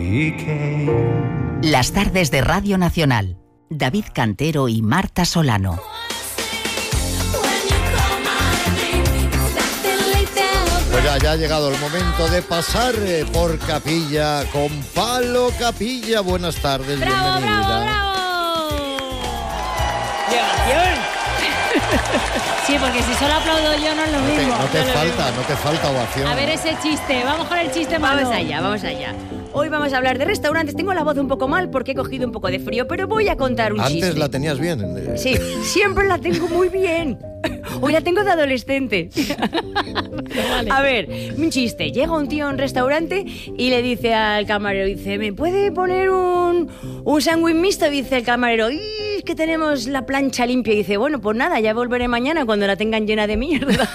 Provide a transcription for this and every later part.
Las tardes de Radio Nacional. David Cantero y Marta Solano. Pues ya ha llegado el momento de pasar por Capilla con Palo Capilla. Buenas tardes, ¡Bravo, bienvenida. bravo, bravo! ¡Llevación! Sí, porque si solo aplaudo yo no es lo mismo. No te falta ovación. A ver ese chiste, vamos con el chiste malo. Vamos allá. Hoy vamos a hablar de restaurantes. Tengo la voz un poco mal porque he cogido un poco de frío, pero voy a contar un chiste. Antes la tenías bien. Sí, siempre la tengo muy bien. Hoy la tengo de adolescente. Vale. A ver, un chiste. Llega un tío a un restaurante y le dice al camarero, dice, ¿me puede poner un sándwich mixto? Dice el camarero, es que tenemos la plancha limpia. Y dice, bueno, pues nada, ya volveré mañana cuando la tengan llena de mierda.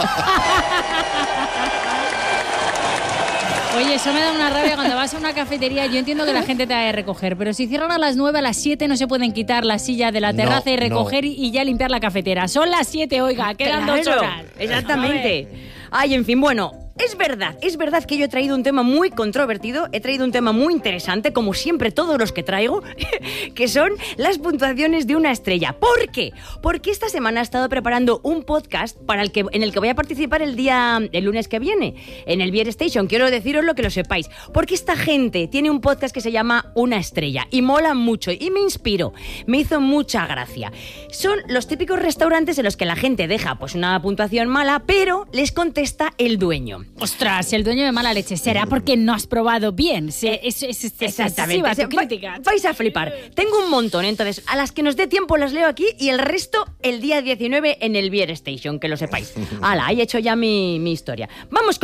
Oye, eso me da una rabia cuando vas a una cafetería. Yo entiendo que la gente te va a recoger, pero si cierran a las 9, a las 7 no se pueden quitar las sillas de la terraza y recoger y ya limpiar la cafetera. Son las 7, oiga, quedan 2 horas. Exactamente. Ay, en fin, bueno, es verdad que yo he traído un tema muy controvertido, he traído un tema muy interesante, como siempre todos los que traigo, que son las puntuaciones de una estrella. ¿Por qué? Porque esta semana he estado preparando un podcast en el que voy a participar el lunes que viene, en el Beer Station. Quiero deciroslo, que lo sepáis, porque esta gente tiene un podcast que se llama Una Estrella y mola mucho y me inspiró, me hizo mucha gracia. Son los típicos restaurantes en los que la gente deja pues una puntuación mala, pero les contesta el dueño. Ostras, el dueño de mala leche. ¿Será porque no has probado bien? Es excesiva tu crítica. Vais a flipar. Tengo un montón, entonces a las que nos dé tiempo las leo aquí y el resto el día 19 en el Beer Station, que lo sepáis. Hala, ahí he hecho ya mi historia. Vamos con